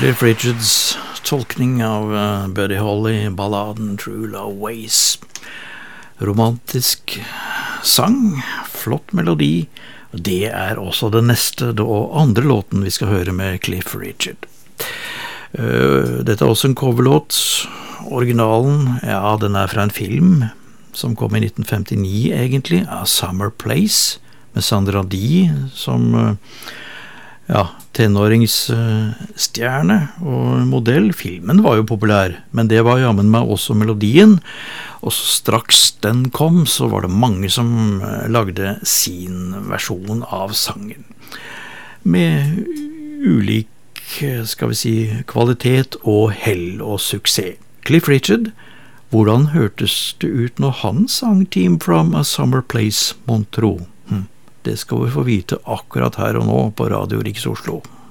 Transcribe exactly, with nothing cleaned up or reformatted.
Cliff Richards tolkning av uh, Buddy Holly, balladen True Love Ways. Romantisk sang, flott melodi, og det er også det neste og andre låten vi skal høre med Cliff Richard. Uh, dette er også en coverlåt. Originalen, ja, den er fra en film som kom i nitten femtini egentlig, A Summer Place, med Sandra Dee som uh, ja, tenåringsstjerne og modell. Filmen var jo populær, men det var jammen meg også melodien, og så straks den kom, så var det mange som lagde sin versjon av sangen. Med ulik, skal vi si, kvalitet og hell og suksess. Cliff Richard, hvordan hørtes det ut når han sang Team from a Summer Place, Montreux? Hm. Det skal vi få vite akkurat her og nå på Radio Riks Oslo.